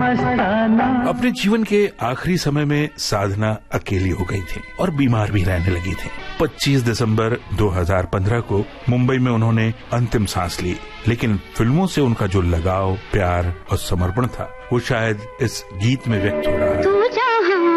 अपने जीवन के आखिरी समय में साधना अकेली हो गई थी और बीमार भी रहने लगी थी। 25 दिसंबर 2015 को मुंबई में उन्होंने अंतिम सांस ली, लेकिन फिल्मों से उनका जो लगाव, प्यार और समर्पण था वो शायद इस गीत में व्यक्त हो रहा है।